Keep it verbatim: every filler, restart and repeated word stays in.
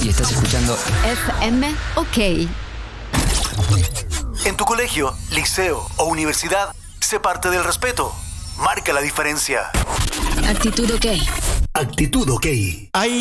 Y estás escuchando F M OK. En tu colegio, liceo o universidad, sé parte del respeto. Marca la diferencia. Actitud OK. Actitud OK. Hay